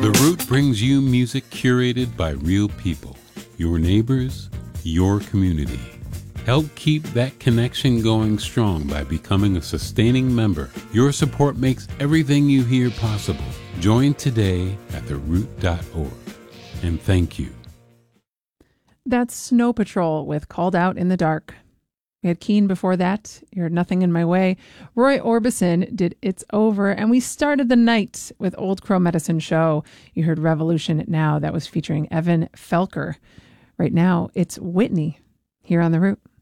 The Root brings you music curated by real people, your neighbors, your community. Help keep that connection going strong by becoming a sustaining member. Your support makes everything you hear possible. Join today at theroot.org. And thank you. That's Snow Patrol with Called Out in the Dark. We had Keane before that. You heard Nothing in My Way. Roy Orbison did It's Over. And we started the night with Old Crow Medicine Show. You heard Revolution Now. That was featuring Evan Felker. Right now, it's Whitney here on The Root.